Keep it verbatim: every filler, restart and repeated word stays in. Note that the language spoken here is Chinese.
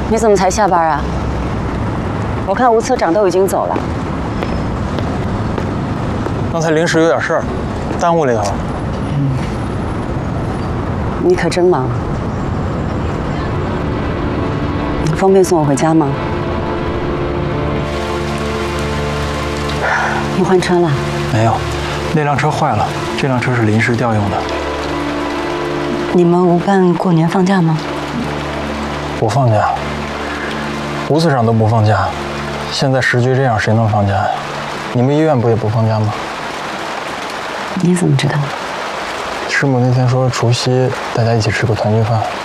你怎么才下班啊？我看吴科长都已经走了。 刚才临时有点事儿，耽误了一会儿。 嗯，你可真忙。你方便送我回家吗？你换车了？ 没有，那辆车坏了，这辆车是临时调用的。 你们无办过年放假吗？ 不放假，吴司长都不放假，现在时局这样，谁能放假呀？你们医院不也不放假吗？ 你怎么知道？ 师母那天说除夕大家一起吃个团聚饭。